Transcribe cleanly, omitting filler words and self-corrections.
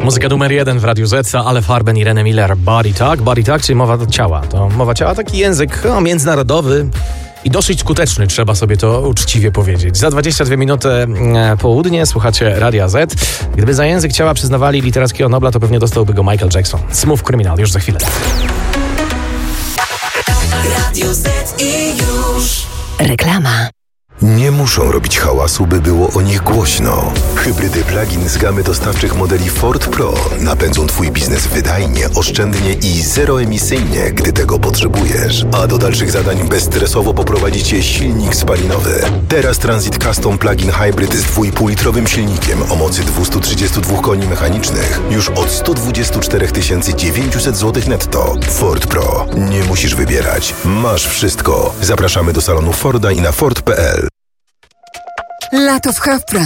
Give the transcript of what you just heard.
Muzyka numer 1 w Radiu Z, Ale Farben i René Miller. Body Talk. Body Talk, czyli mowa ciała. To mowa ciała, taki język międzynarodowy i dosyć skuteczny, trzeba sobie to uczciwie powiedzieć. Za 22 minuty południe słuchacie Radia Z. Gdyby za język ciała przyznawali literackiego Nobla, to pewnie dostałby go Michael Jackson. Smooth Criminal, już za chwilę. Radio Z i już. Reklama. Nie muszą robić hałasu, by było o nich głośno. Hybrydy plug-in z gamy dostawczych modeli Ford Pro napędzą Twój biznes wydajnie, oszczędnie i zeroemisyjnie, gdy tego potrzebujesz. A do dalszych zadań bezstresowo poprowadzi Cię silnik spalinowy. Teraz Transit Custom Plug-in Hybrid z 2,5-litrowym silnikiem o mocy 232 koni mechanicznych już od 124 900 zł netto. Ford Pro. Nie musisz wybierać. Masz wszystko. Zapraszamy do salonu Forda i na Ford.pl. Lato w Half Price.